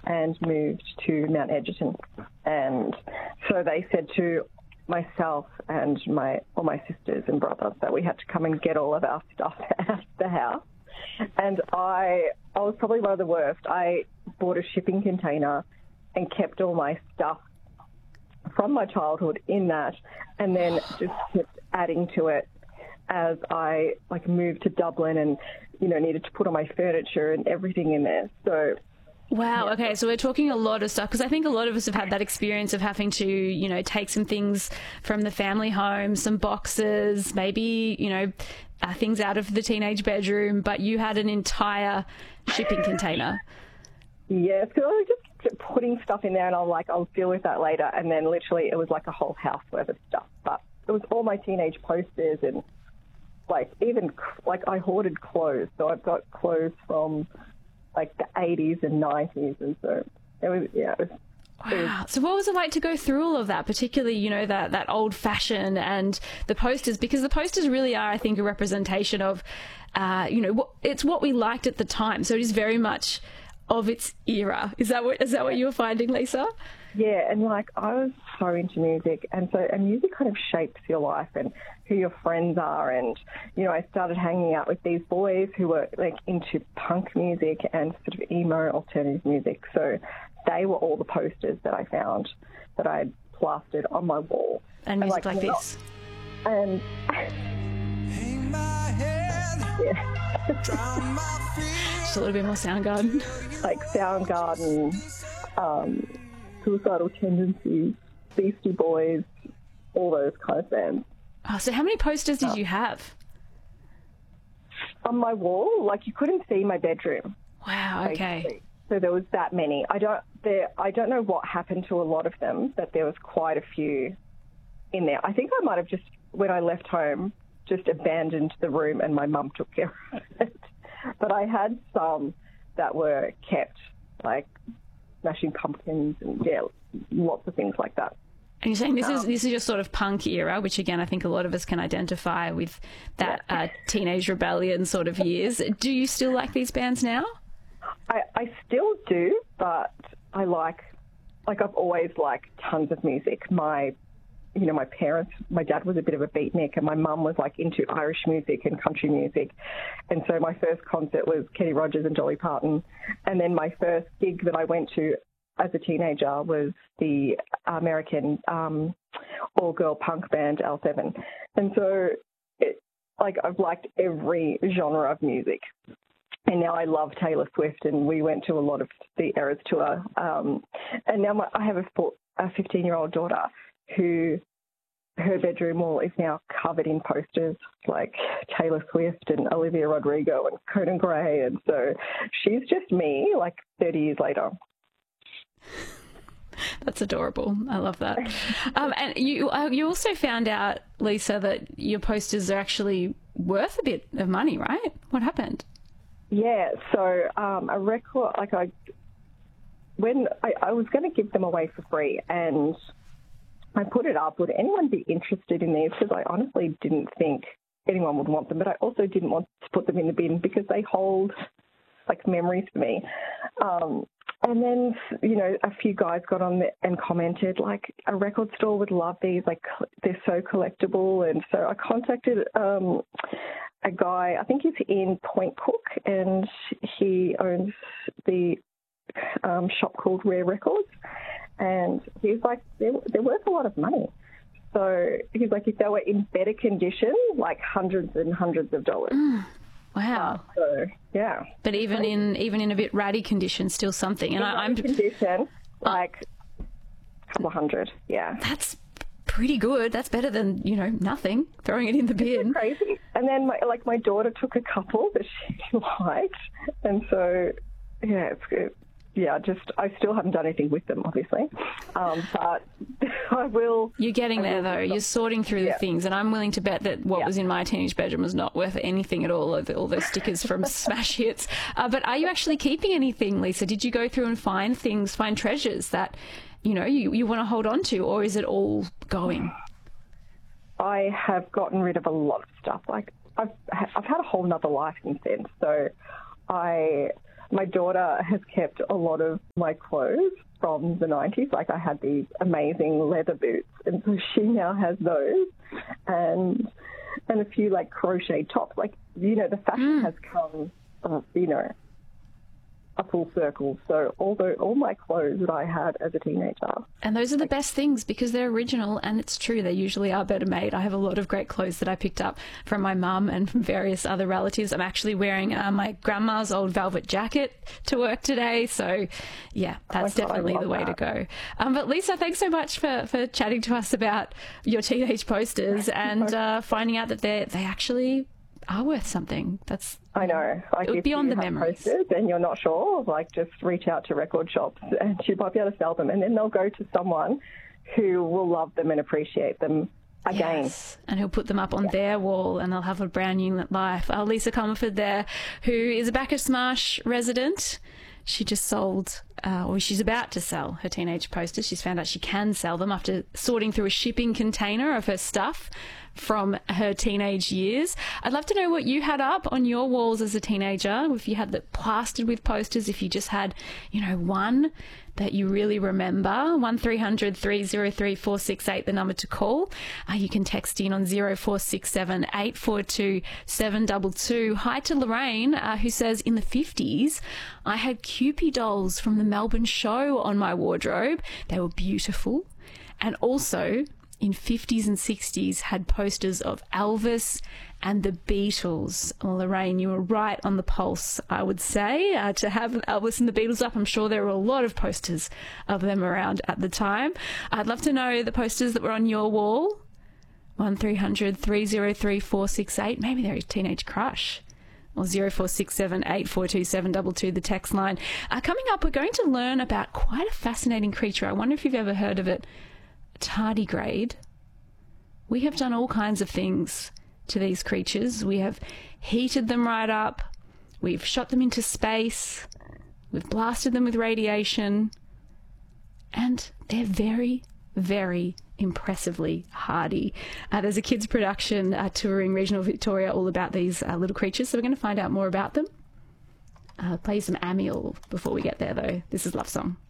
and moved to Mount Edgerton. And so they said to myself and all my sisters and brothers that we had to come and get all of our stuff out of the house. And I was probably one of the worst. I bought a shipping container and kept all my stuff from my childhood in that, and then just kept adding to it as I moved to Dublin and needed to put all my furniture and everything in there. So wow. Okay. So we're talking a lot of stuff, because I think a lot of us have had that experience of having to, take some things from the family home, some boxes, maybe, things out of the teenage bedroom, but you had an entire shipping container. Yes, because I was just kept putting stuff in there and I'll deal with that later. And then literally it was like a whole house worth of stuff. But it was all my teenage posters and I hoarded clothes. So I've got clothes from the 80s and 90s, and so it was. Wow. So what was it like to go through all of that, particularly, that old fashion and the posters? Because the posters really are, I think, a representation of, it's what we liked at the time. So it is very much of its era. Is that what you were finding, Lisa? Yeah, and I was so into music, and music kind of shapes your life and who your friends are, and I started hanging out with these boys who were into punk music and sort of emo alternative music. So they were all the posters that I found that I had plastered on my wall. And music like this. And Hang my head, yeah. drown my fears. Just a little bit more Soundgarden. Soundgarden, Suicidal Tendencies, Beastie Boys, all those kind of bands. Oh, so how many posters did you have? On my wall, you couldn't see my bedroom. Wow, okay. Basically. So there was that many. I don't know what happened to a lot of them, but there was quite a few in there. I think I might have just, when I left home, just abandoned the room and my mum took care of it. But I had some that were kept, Smashing Pumpkins and lots of things like that. And you're saying this is your sort of punk era, which again I think a lot of us can identify with that teenage rebellion sort of years. Do you still like these bands now? I still do, but I I've always liked tons of music. My parents, my dad was a bit of a beatnik, and my mum was into Irish music and country music. And so my first concert was Kenny Rogers and Dolly Parton. And then my first gig that I went to as a teenager was the American all-girl punk band L7. And so I've liked every genre of music. And now I love Taylor Swift, and we went to a lot of the Eras tour. And now I have a 15-year-old daughter who her bedroom wall is now covered in posters like Taylor Swift and Olivia Rodrigo and Conan Gray. And so she's just me 30 years later. That's adorable. I love that. And you also found out, Lisa, that your posters are actually worth a bit of money, right? What happened? Yeah, so a record, I was going to give them away for free, and I put it up. Would anyone be interested in these? Because I honestly didn't think anyone would want them, but I also didn't want to put them in the bin because they hold memories for me. And then, a few guys got on there and commented, a record store would love these, they're so collectible. And so I contacted a guy, I think he's in Point Cook, and he owns the shop called Rare Records. And he's they're worth a lot of money. So he's if they were in better condition, hundreds and hundreds of dollars. Wow. So, yeah. But even in a bit ratty condition, still something. And I'm condition, a couple hundred, yeah. That's pretty good. That's better than, nothing, throwing it in the bin. It's crazy. And then my daughter took a couple that she liked. And so, yeah, it's good. Yeah, I still haven't done anything with them, obviously. But I will. You're getting there, though. You're sorting through the things. And I'm willing to bet that what was in my teenage bedroom was not worth anything at all those stickers from Smash Hits. But are you actually keeping anything, Lisa? Did you go through and find treasures that, you want to hold on to, or is it all going? I have gotten rid of a lot of stuff. I've had a whole nother life since then. So my daughter has kept a lot of my clothes from the 90s. Like, I had these amazing leather boots, and so she now has those, and a few, like, crochet tops. Like, you know, the fashion has come, you know, a full circle. So all my clothes that I had as a teenager. And those are the best things because they're original, and it's true, they usually are better made. I have a lot of great clothes that I picked up from my mum and from various other relatives. I'm actually wearing my grandma's old velvet jacket to work today. So, yeah, that's definitely the way to go. But Lisa, thanks so much for chatting to us about your teenage posters and finding out that they actually are worth something. I know. Like, beyond the memories. Posters and you're not sure, like, just reach out to record shops and you might be able to sell them, and then they'll go to someone who will love them and appreciate them again. Yes, and he'll put them up on their wall and they'll have a brand new life. Lisa Comerford there, who is a Bacchus Marsh resident. She just sold, or she's about to sell her teenage posters. She's found out she can sell them after sorting through a shipping container of her stuff from her teenage years. I'd love to know what you had up on your walls as a teenager, if you had that plastered with posters, if you just had, you know, one that you really remember. 1300 303 468, the number to call. You can text in on 0467 842 722. Hi to Lorraine, who says, in the 50s, I had Kewpie dolls from the Melbourne show on my wardrobe. They were beautiful. And also, in 50s and 60s, had posters of Elvis and the Beatles. Well, Lorraine, you were right on the pulse, I would say, to have Elvis and the Beatles up. I'm sure there were a lot of posters of them around at the time. I'd love to know the posters that were on your wall. 1300 303 468. Maybe they're a teenage crush. Or 0467 842 722, the text line. Coming up, we're going to learn about quite a fascinating creature. I wonder if you've ever heard of it. Tardigrade. We have done all kinds of things to these creatures. We have heated them right up. We've shot them into space. We've blasted them with radiation. And they're very, very impressively hardy. There's a kids' production touring regional Victoria all about these little creatures. So we're going to find out more about them. Play some Amiel before we get there, though. This is Love Song.